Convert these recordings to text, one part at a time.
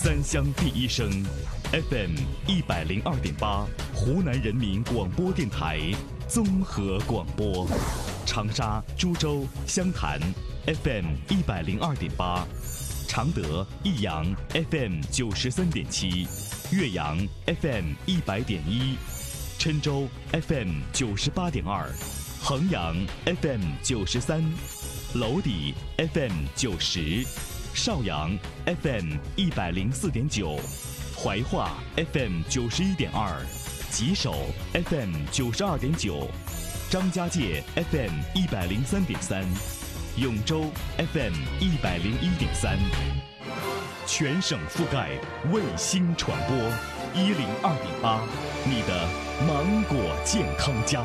三乡第一声 FM 102.8，湖南人民广播电台综合广播，长沙、株洲、湘潭 FM 102.8，常德、益阳 FM 93.7，岳阳 FM 100.1，郴州 FM 98.2，衡阳 FM 93，娄底 FM 90，邵阳 FM 104.9，怀化 FM 91.2，吉首 FM 92.9，张家界 FM 103.3，永州 FM 101.3，全省覆盖卫星传播102.8，你的芒果健康家。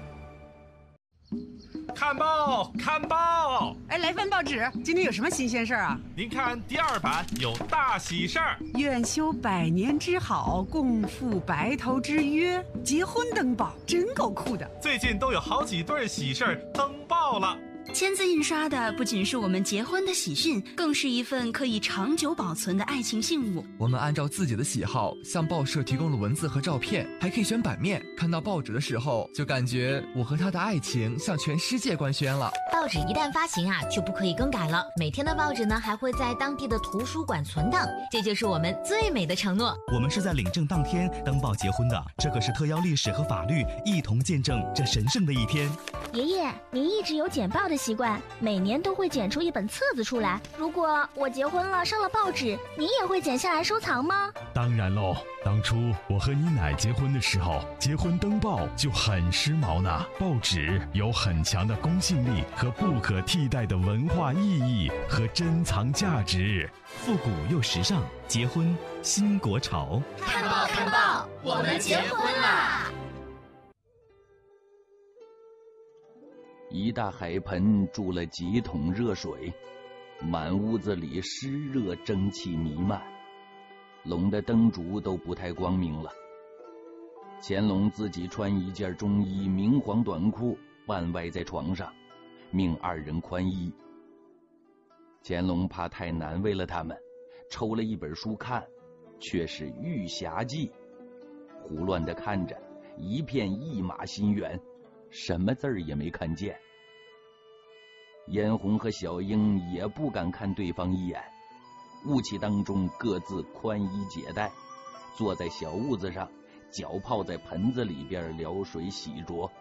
看报，看报！ 哎，来份报纸，今天有什么新鲜事儿啊？ 您看第2版有大喜事儿， 愿修百年之好，共赴白头之约，结婚登报，真够酷的。 最近都有好几对喜事儿登报了。 签字印刷的不仅是我们结婚的喜讯，更是一份可以长久保存的爱情信物。 我们按照自己的喜好向报社提供了文字和照片，还可以选版面。看到报纸的时候，就感觉我和他的爱情向全世界官宣了。 报纸一旦发行啊，就不可以更改了。每天的报纸呢，还会在当地的图书馆存档，这就是我们最美的承诺。 我们是在领证当天登报结婚的，这可是特邀历史和法律一同见证这神圣的一天。 爷爷，您一直有剪报的习惯，每年都会剪出一本册子出来。如果我结婚了上了报纸，您也会剪下来收藏吗？ 当然喽，当初我和你奶结婚的时候，结婚登报就很时髦呢。报纸有很强的公信力和不可替代的文化意义和珍藏价值， 复古又时尚，结婚新国潮。 看报看报，我们结婚啦！ 一大海盆注了几桶热水，满屋子里湿热蒸汽弥漫，笼的灯烛都不太光明了。乾隆自己穿一件中衣明黄短裤，半歪在床上，命2人宽衣。乾隆怕太难为了他们，抽了一本书看，却是《玉匣记》，胡乱地看着，一片一马心猿，什么字儿也没看见。嫣红和小英也不敢看对方一眼，雾气当中各自宽衣解带，坐在小屋子上，脚泡在盆子里边撩水洗濯。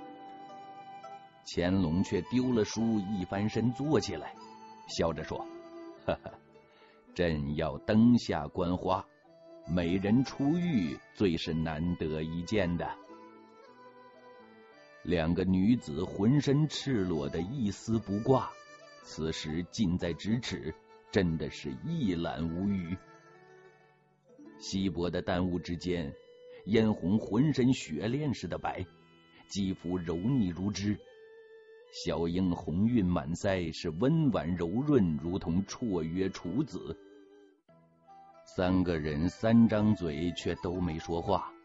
乾隆却丢了书，一翻身坐起来，笑着说：“哈哈，朕要灯下观花，美人出浴最是难得一见的。”2个女子浑身赤裸的一丝不挂，此时近在咫尺，真的是一览无余。稀薄的淡雾之间，嫣红浑身雪恋似的白，肌肤柔腻如脂；小英红晕满腮，是温婉柔润，如同绰约处子。3个人3张嘴，却都没说话。